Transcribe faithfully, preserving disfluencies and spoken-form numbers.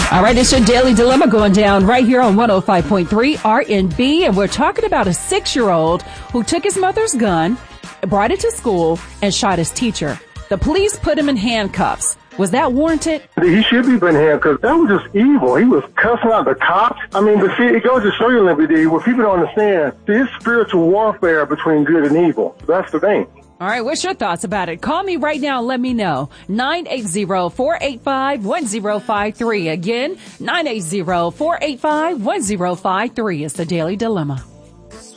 All right, it's your Daily Dilemma going down right here on one oh five point three R and B, and we're talking about a six-year-old who took his mother's gun, brought it to school, and shot his teacher. The police put him in handcuffs. Was that warranted? He should be put in handcuffs. That was just evil. He was cussing out the cops. I mean, but see, it goes to show you, Liberty, what people don't understand, see, it's spiritual warfare between good and evil. That's the thing. All right, what's your thoughts about it? Call me right now and let me know. nine eight zero, four eight five, one zero five three. Again, nine eight zero, four eight five, one zero five three. It's the Daily Dilemma.